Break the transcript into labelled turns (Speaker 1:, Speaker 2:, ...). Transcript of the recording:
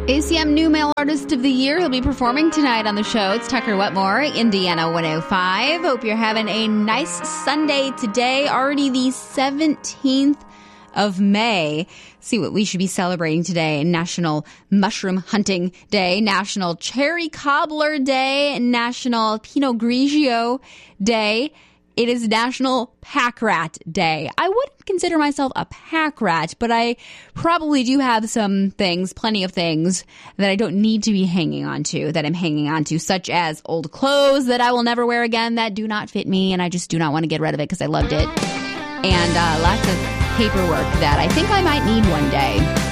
Speaker 1: ACM New Male Artist of the Year. He'll be performing tonight on the show. It's Tucker Wetmore, Indiana 105. Hope you're having a nice Sunday today. Already the 17th of May. See what we should be celebrating today. National Mushroom Hunting Day, National Cherry Cobbler Day, National Pinot Grigio Day. It is National Pack Rat Day. I wouldn't consider myself a pack rat, but I probably do have some things, plenty of things that I don't need to be hanging on to, that I'm hanging on to, such as old clothes that I will never wear again that do not fit me, and I just do not want to get rid of it because I loved it. And lots of paperwork that I think I might need one day.